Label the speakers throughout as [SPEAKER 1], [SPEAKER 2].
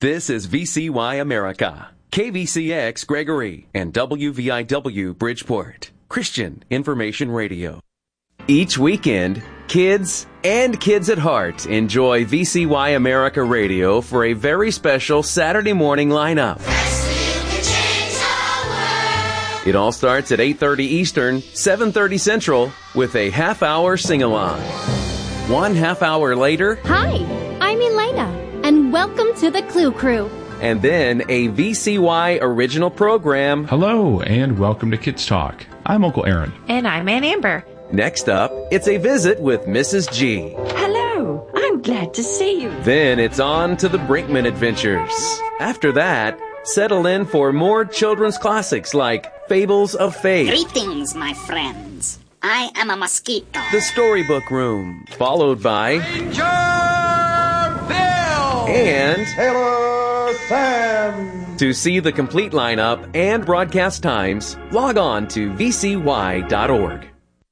[SPEAKER 1] This is VCY America, KVCX Gregory, and WVIW Bridgeport, Christian Information Radio. Each weekend, kids and kids at heart enjoy VCY America Radio for a very special Saturday morning lineup. It all starts at 8:30 Eastern, 7:30 Central, with a half-hour sing-along. 1 half hour later...
[SPEAKER 2] Hi, I'm Elena, and welcome to the Clue Crew.
[SPEAKER 1] And then a VCY original program.
[SPEAKER 3] Hello, and welcome to Kids Talk. I'm Uncle Aaron.
[SPEAKER 4] And I'm Aunt Amber.
[SPEAKER 1] Next up, it's a visit with Mrs. G.
[SPEAKER 5] Hello, I'm glad to see you.
[SPEAKER 1] Then it's on to the Brinkman Adventures. After that, settle in for more children's classics like Fables of Faith.
[SPEAKER 6] Greetings, my friends. I am a mosquito.
[SPEAKER 1] The Storybook Room, followed by
[SPEAKER 7] Ranger Bill
[SPEAKER 1] and
[SPEAKER 7] Taylor Sam.
[SPEAKER 1] To see the complete lineup and broadcast times, log on to vcy.org.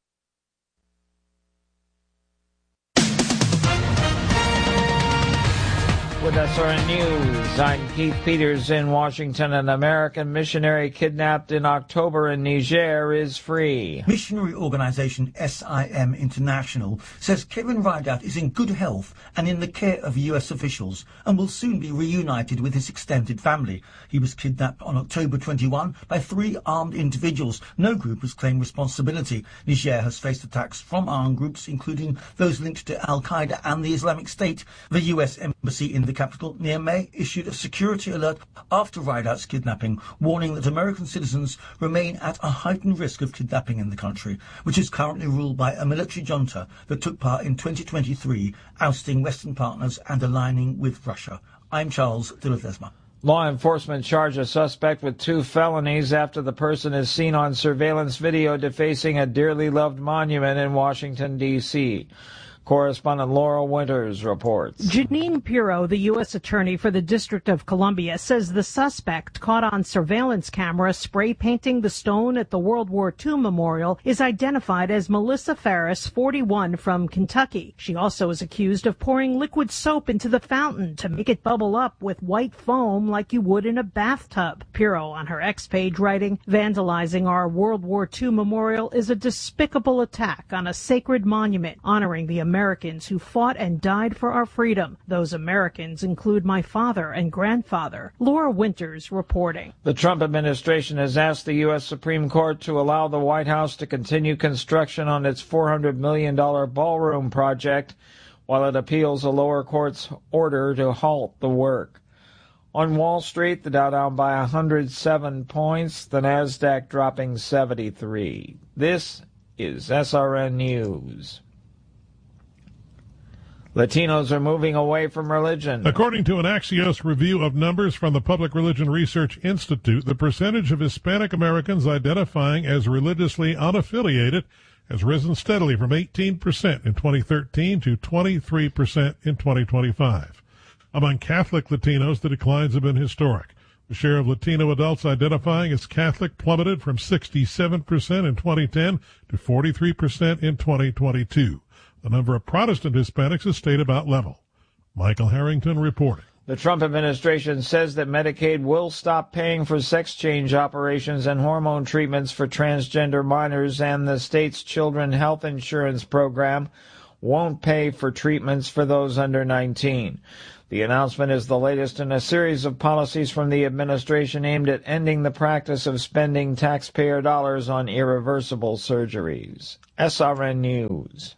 [SPEAKER 8] With SRN News, I'm Keith Peters in Washington. An American missionary kidnapped in October in Niger is free.
[SPEAKER 9] Missionary organization SIM International says Kevin Rideout is in good health and in the care of U.S. officials and will soon be reunited with his extended family. He was kidnapped on October 21 by 3 armed individuals. No group has claimed responsibility. Niger has faced attacks from armed groups, including those linked to Al-Qaeda and the Islamic State. The U.S. Embassy in the capital, Niamey, issued a security alert after Rideout's kidnapping, warning that American citizens remain at a heightened risk of kidnapping in the country, which is currently ruled by a military junta that took part in 2023, ousting Western partners and aligning with Russia. I'm Charles de Ledesma.
[SPEAKER 8] Law enforcement charged a suspect with 2 felonies after the person is seen on surveillance video defacing a dearly loved monument in Washington, D.C. Correspondent Laura Winters reports.
[SPEAKER 10] Janine Pirro, the U.S. Attorney for the District of Columbia, says the suspect caught on surveillance camera spray painting the stone at the World War II memorial is identified as Melissa Ferris, 41, from Kentucky. She also is accused of pouring liquid soap into the fountain to make it bubble up with white foam like you would in a bathtub. Pirro on her X page writing, "Vandalizing our World War II memorial is a despicable attack on a sacred monument honoring the Americans who fought and died for our freedom. Those Americans include my father and grandfather." Laura Winters reporting.
[SPEAKER 8] The Trump administration has asked the U.S. Supreme Court to allow the White House to continue construction on its $400 million ballroom project while it appeals a lower court's order to halt the work. On Wall Street, the Dow down by 107 points, the Nasdaq dropping 73. This is SRN News. Latinos are moving away from religion.
[SPEAKER 11] According to an Axios review of numbers from the Public Religion Research Institute, the percentage of Hispanic Americans identifying as religiously unaffiliated has risen steadily from 18% in 2013 to 23% in 2025. Among Catholic Latinos, the declines have been historic. The share of Latino adults identifying as Catholic plummeted from 67% in 2010 to 43% in 2022. The number of Protestant Hispanics has stayed about level. Michael Harrington reporting.
[SPEAKER 8] The Trump administration says that Medicaid will stop paying for sex change operations and hormone treatments for transgender minors, and the state's children's health insurance program won't pay for treatments for those under 19. The announcement is the latest in a series of policies from the administration aimed at ending the practice of spending taxpayer dollars on irreversible surgeries. SRN News.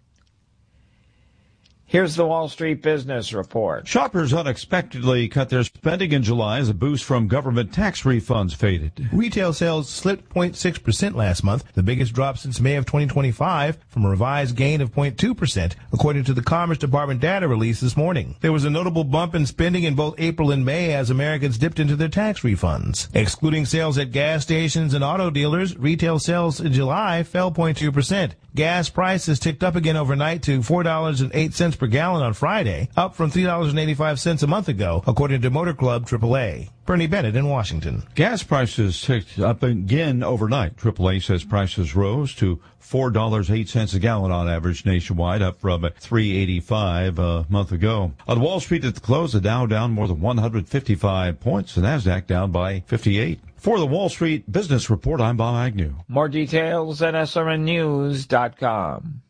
[SPEAKER 8] Here's the Wall Street Business Report.
[SPEAKER 12] Shoppers unexpectedly cut their spending in July as a boost from government tax refunds faded.
[SPEAKER 13] Retail sales slipped 0.6% last month, the biggest drop since May of 2025, from a revised gain of 0.2%, according to the Commerce Department data released this morning. There was a notable bump in spending in both April and May as Americans dipped into their tax refunds. Excluding sales at gas stations and auto dealers, retail sales in July fell 0.2%. Gas prices ticked up again overnight to $4.08 per gallon on Friday, up from $3.85 a month ago, according to Motor Club AAA. Bernie Bennett in Washington.
[SPEAKER 12] Gas prices ticked up again overnight. AAA says prices rose to $4.08 a gallon on average nationwide, up from $3.85 a month ago. On Wall Street at the close, the Dow down more than 155 points, the Nasdaq down by 58. For the Wall Street Business Report, I'm Bob Agnew.
[SPEAKER 8] More details at srnnews.com.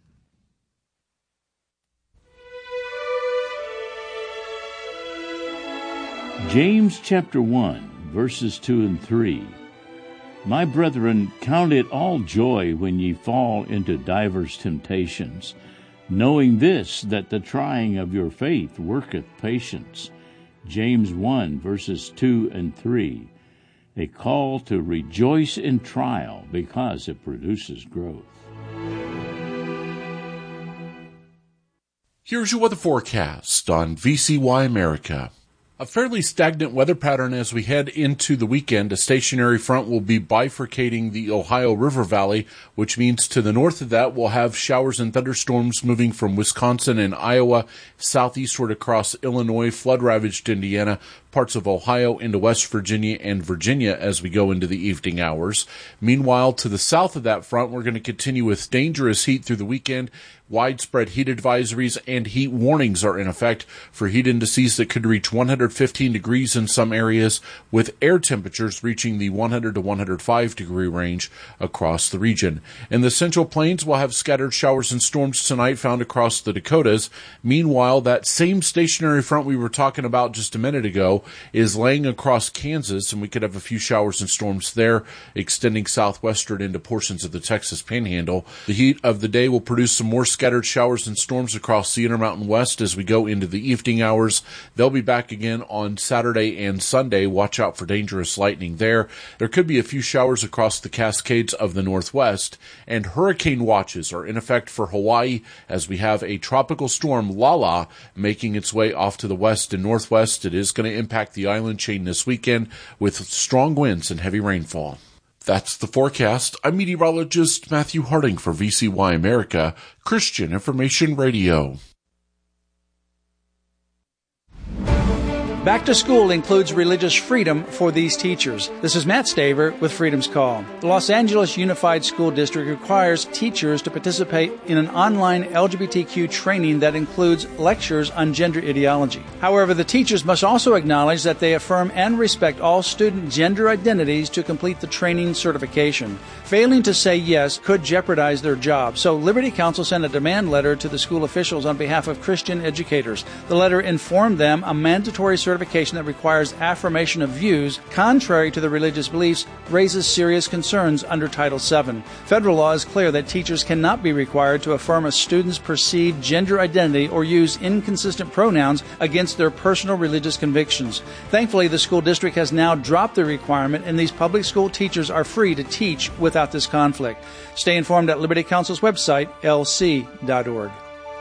[SPEAKER 4] James chapter 1, verses 2 and 3. My brethren, count it all joy when ye fall into divers temptations, knowing this, that the trying of your faith worketh patience. James 1, verses 2 and 3. A call to rejoice in trial because it produces growth.
[SPEAKER 14] Here's your weather forecast on VCY America. A fairly stagnant weather pattern as we head into the weekend. A stationary front will be bifurcating the Ohio River Valley, which means to the north of that we'll have showers and thunderstorms moving from Wisconsin and Iowa southeastward across Illinois, flood-ravaged Indiana, parts of Ohio into West Virginia and Virginia as we go into the evening hours. Meanwhile, to the south of that front, we're going to continue with dangerous heat through the weekend. Widespread heat advisories and heat warnings are in effect for heat indices that could reach 115 degrees in some areas, with air temperatures reaching the 100 to 105 degree range across the region. In the Central Plains, we'll have scattered showers and storms tonight found across the Dakotas. Meanwhile, that same stationary front we were talking about just a minute ago is laying across Kansas, and we could have a few showers and storms there, extending southwestward into portions of the Texas Panhandle. The heat of the day will produce some more scattered showers and storms across the Intermountain West as we go into the evening hours. They'll be back again on Saturday and Sunday. Watch out for dangerous lightning there. There could be a few showers across the Cascades of the Northwest, and hurricane watches are in effect for Hawaii as we have a tropical storm, Lala, making its way off to the west and northwest. It is going to impact the island chain this weekend with strong winds and heavy rainfall. That's the forecast. I'm meteorologist Matthew Harding for VCY America, Christian Information Radio.
[SPEAKER 15] Back to school includes religious freedom for these teachers. This is Matt Staver with Freedom's Call. The Los Angeles Unified School District requires teachers to participate in an online LGBTQ training that includes lectures on gender ideology. However, the teachers must also acknowledge that they affirm and respect all student gender identities to complete the training certification. Failing to say yes could jeopardize their job, so Liberty Counsel sent a demand letter to the school officials on behalf of Christian educators. The letter informed them a mandatory certification that requires affirmation of views contrary to the religious beliefs raises serious concerns under Title VII. Federal law is clear that teachers cannot be required to affirm a student's perceived gender identity or use inconsistent pronouns against their personal religious convictions. Thankfully, the school district has now dropped the requirement, and these public school teachers are free to teach without this conflict. Stay informed at Liberty Counsel's website, lc.org.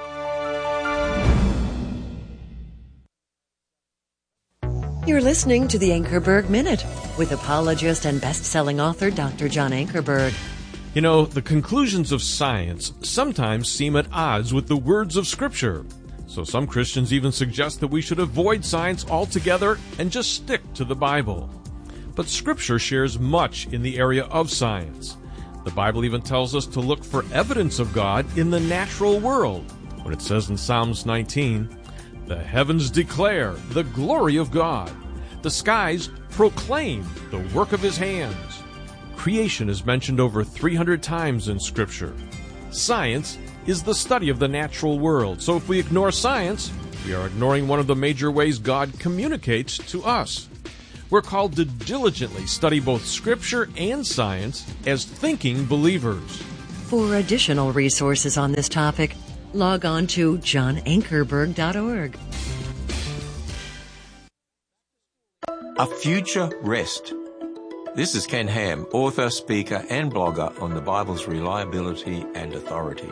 [SPEAKER 16] You're listening to the Ankerberg Minute with apologist and best-selling author Dr. John Ankerberg.
[SPEAKER 17] You know, the conclusions of science sometimes seem at odds with the words of Scripture. So some Christians even suggest that we should avoid science altogether and just stick to the Bible. But Scripture shares much in the area of science. The Bible even tells us to look for evidence of God in the natural world, when it says in Psalms 19, "The heavens declare the glory of God. The skies proclaim the work of His hands." Creation is mentioned over 300 times in Scripture. Science is the study of the natural world, so if we ignore science, we are ignoring one of the major ways God communicates to us. We're called to diligently study both Scripture and science as thinking believers.
[SPEAKER 16] For additional resources on this topic, log on to johnankerberg.org.
[SPEAKER 18] A Future Rest. This is Ken Ham, author, speaker, and blogger on the Bible's reliability and authority.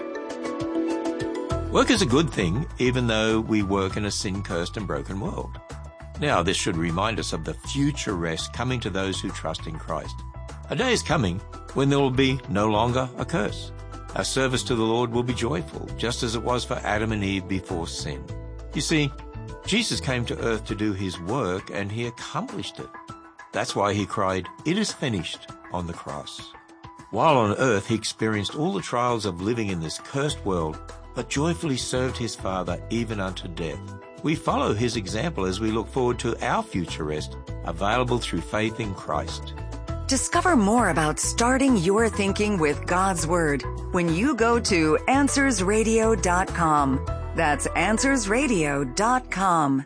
[SPEAKER 18] Work is a good thing, even though we work in a sin-cursed and broken world. Now, this should remind us of the future rest coming to those who trust in Christ. A day is coming when there will be no longer a curse. Our service to the Lord will be joyful, just as it was for Adam and Eve before sin. You see, Jesus came to earth to do his work, and he accomplished it. That's why he cried, "It is finished," on the cross. While on earth, he experienced all the trials of living in this cursed world, but joyfully served his Father even unto death. We follow his example as we look forward to our future rest, available through faith in Christ.
[SPEAKER 19] Discover more about starting your thinking with God's Word when you go to AnswersRadio.com. That's AnswersRadio.com.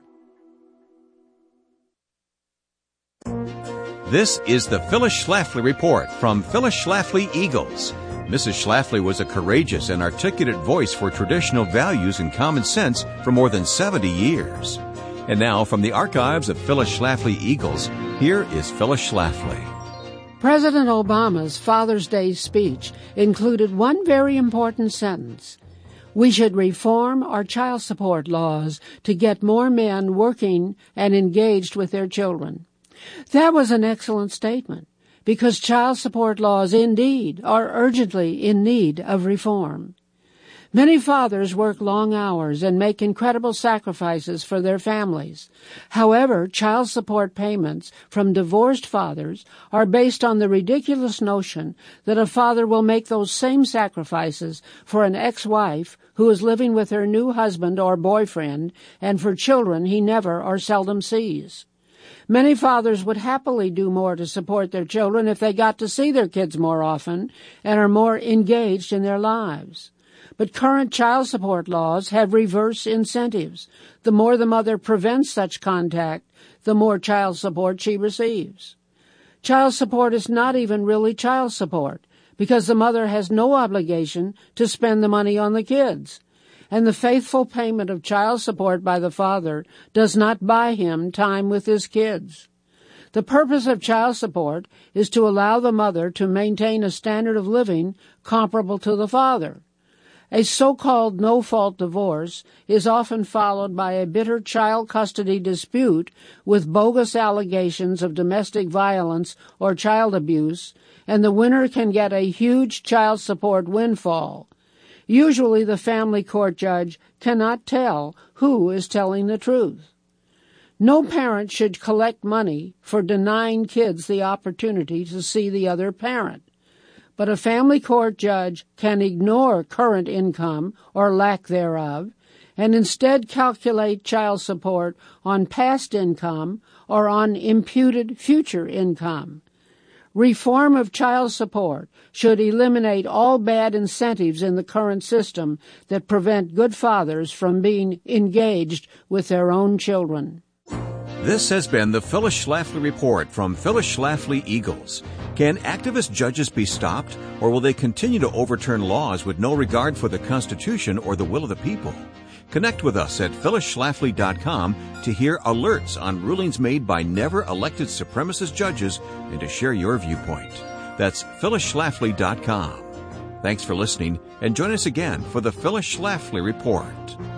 [SPEAKER 20] This is the Phyllis Schlafly Report from Phyllis Schlafly Eagles. Mrs. Schlafly was a courageous and articulate voice for traditional values and common sense for more than 70 years. And now, from the archives of Phyllis Schlafly Eagles, here is Phyllis Schlafly.
[SPEAKER 21] President Obama's Father's Day speech included one very important sentence. We should reform our child support laws to get more men working and engaged with their children. That was an excellent statement, because child support laws indeed are urgently in need of reform. Many fathers work long hours and make incredible sacrifices for their families. However, child support payments from divorced fathers are based on the ridiculous notion that a father will make those same sacrifices for an ex-wife who is living with her new husband or boyfriend and for children he never or seldom sees. Many fathers would happily do more to support their children if they got to see their kids more often and are more engaged in their lives. But current child support laws have reverse incentives. The more the mother prevents such contact, the more child support she receives. Child support is not even really child support, because the mother has no obligation to spend the money on the kids, and the faithful payment of child support by the father does not buy him time with his kids. The purpose of child support is to allow the mother to maintain a standard of living comparable to the father. A so-called no-fault divorce is often followed by a bitter child custody dispute with bogus allegations of domestic violence or child abuse, and the winner can get a huge child support windfall. Usually the family court judge cannot tell who is telling the truth. No parent should collect money for denying kids the opportunity to see the other parent. But a family court judge can ignore current income or lack thereof and instead calculate child support on past income or on imputed future income. Reform of child support should eliminate all bad incentives in the current system that prevent good fathers from being engaged with their own children.
[SPEAKER 20] This has been the Phyllis Schlafly Report from Phyllis Schlafly Eagles. Can activist judges be stopped, or will they continue to overturn laws with no regard for the Constitution or the will of the people? Connect with us at phyllisschlafly.com to hear alerts on rulings made by never-elected supremacist judges and to share your viewpoint. That's phyllisschlafly.com. Thanks for listening, and join us again for the Phyllis Schlafly Report.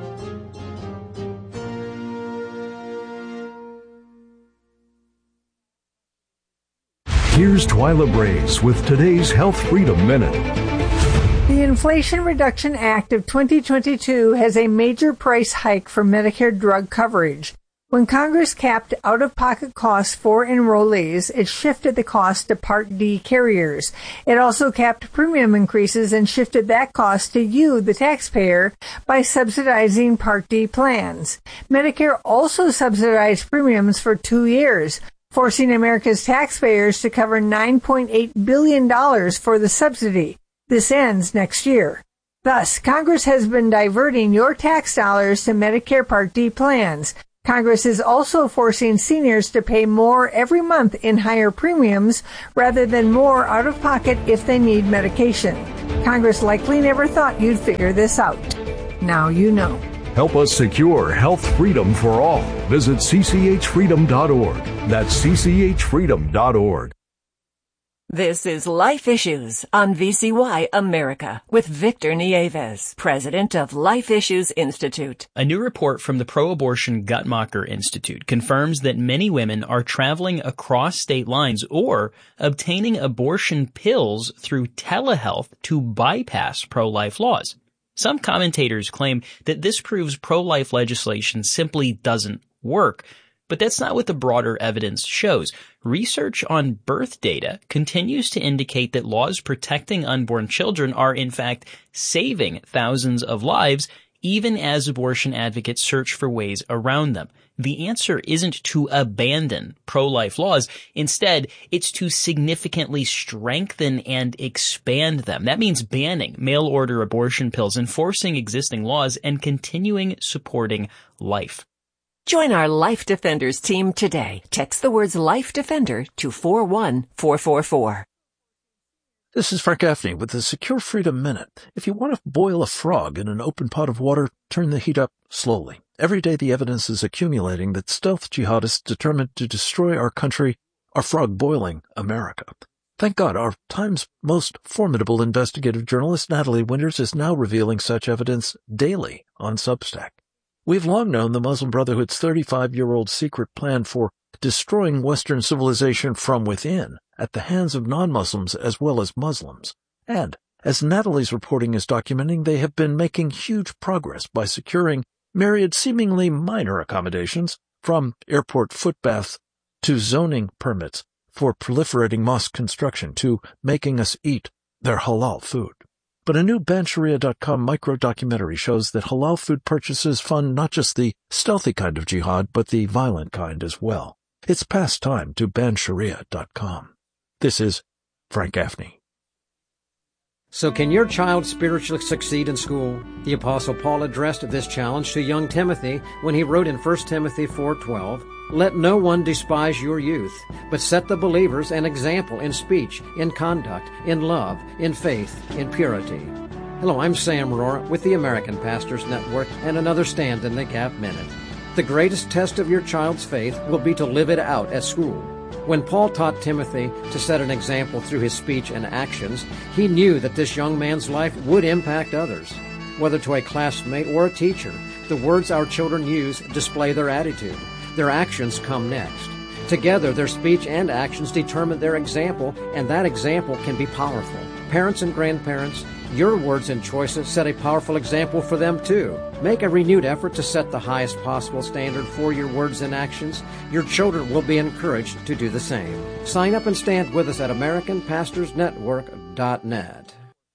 [SPEAKER 22] Here's Twyla Brace with today's Health Freedom Minute.
[SPEAKER 23] The Inflation Reduction Act of 2022 has a major price hike for Medicare drug coverage. When Congress capped out-of-pocket costs for enrollees, it shifted the cost to Part D carriers. It also capped premium increases and shifted that cost to you, the taxpayer, by subsidizing Part D plans. Medicare also subsidized premiums for 2 years, forcing America's taxpayers to cover $9.8 billion for the subsidy. This ends next year. Thus, Congress has been diverting your tax dollars to Medicare Part D plans. Congress is also forcing seniors to pay more every month in higher premiums rather than more out of pocket if they need medication. Congress likely never thought you'd figure this out. Now you know.
[SPEAKER 22] Help us secure health freedom for all. Visit cchfreedom.org. That's cchfreedom.org.
[SPEAKER 2] This is Life Issues on VCY America with Victor Nieves, president of Life Issues Institute.
[SPEAKER 3] A new report from the pro-abortion Guttmacher Institute confirms that many women are traveling across state lines or obtaining abortion pills through telehealth to bypass pro-life laws. Some commentators claim that this proves pro-life legislation simply doesn't work. But that's not what the broader evidence shows. Research on birth data continues to indicate that laws protecting unborn children are in fact saving thousands of lives, even as abortion advocates search for ways around them. The answer isn't to abandon pro-life laws. Instead, it's to significantly strengthen and expand them. That means banning mail-order abortion pills, enforcing existing laws, and continuing supporting life.
[SPEAKER 2] Join our Life Defenders team today. Text the words Life Defender to 41444.
[SPEAKER 5] This is Frank Gaffney with the Secure Freedom Minute. If you want to boil a frog in an open pot of water, turn the heat up slowly. Every day the evidence is accumulating that stealth jihadists determined to destroy our country are frog boiling America. Thank God our time's most formidable investigative journalist, Natalie Winters, is now revealing such evidence daily on Substack. We've long known the Muslim Brotherhood's 35-year-old secret plan for destroying Western civilization from within at the hands of non-Muslims as well as Muslims. And, as Natalie's reporting is documenting, they have been making huge progress by securing myriad seemingly minor accommodations, from airport footbaths to zoning permits for proliferating mosque construction to making us eat their halal food. But a new BanSharia.com micro-documentary shows that halal food purchases fund not just the stealthy kind of jihad, but the violent kind as well. It's past time to BanSharia.com. This is Frank Gaffney.
[SPEAKER 24] So can your child spiritually succeed in school? The Apostle Paul addressed this challenge to young Timothy when he wrote in 1 Timothy 4:12, "Let no one despise your youth, but set the believers an example in speech, in conduct, in love, in faith, in purity." Hello, I'm Sam Rohr with the American Pastors Network and another Stand in the Gap Minute. The greatest test of your child's faith will be to live it out at school. When Paul taught Timothy to set an example through his speech and actions, he knew that this young man's life would impact others. Whether to a classmate or a teacher, the words our children use display their attitude. Their actions come next. Together, their speech and actions determine their example, and that example can be powerful. Parents and grandparents, your words and choices set a powerful example for them too. Make a renewed effort to set the highest possible standard for your words and actions. Your children will be encouraged to do the same. Sign up and stand with us at AmericanPastorsNetwork.net.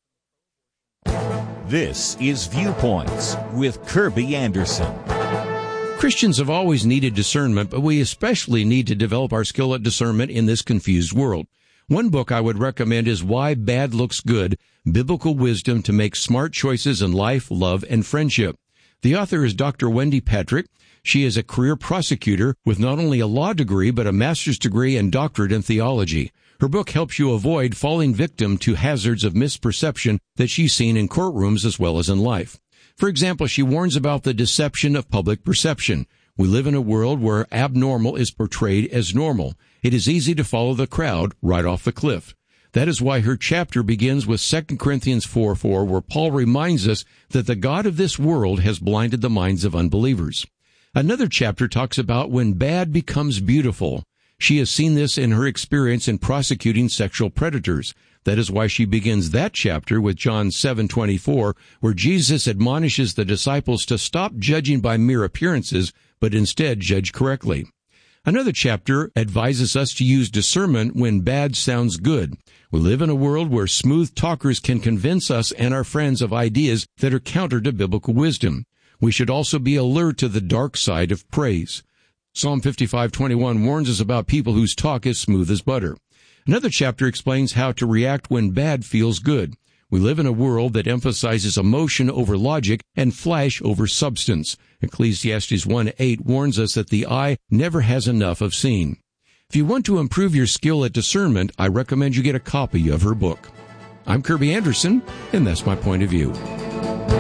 [SPEAKER 25] This is Viewpoints with Kirby Anderson.
[SPEAKER 26] Christians have always needed discernment, but we especially need to develop our skill at discernment in this confused world. One book I would recommend is Why Bad Looks Good, Biblical Wisdom to Make Smart Choices in Life, Love, and Friendship. The author is Dr. Wendy Patrick. She is a career prosecutor with not only a law degree, but a master's degree and doctorate in theology. Her book helps you avoid falling victim to hazards of misperception that she's seen in courtrooms as well as in life. For example, she warns about the deception of public perception. We live in a world where abnormal is portrayed as normal. It is easy to follow the crowd right off the cliff. That is why her chapter begins with 2 Corinthians 4:4, where Paul reminds us that the God of this world has blinded the minds of unbelievers. Another chapter talks about when bad becomes beautiful. She has seen this in her experience in prosecuting sexual predators. That is why she begins that chapter with John 7:24, where Jesus admonishes the disciples to stop judging by mere appearances, but instead judge correctly. Another chapter advises us to use discernment when bad sounds good. We live in a world where smooth talkers can convince us and our friends of ideas that are counter to biblical wisdom. We should also be alert to the dark side of praise. Psalm 55:21 warns us about people whose talk is smooth as butter. Another chapter explains how to react when bad feels good. We live in a world that emphasizes emotion over logic and flash over substance. Ecclesiastes 1:8 warns us that the eye never has enough of seeing. If you want to improve your skill at discernment, I recommend you get a copy of her book. I'm Kirby Anderson, and that's my point of view.